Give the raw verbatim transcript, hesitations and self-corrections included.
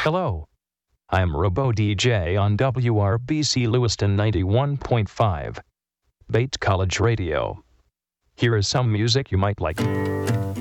Hello. I'm Robo D J on W R B C Lewiston ninety-one point five, Bate College Radio. Here is some music you might like.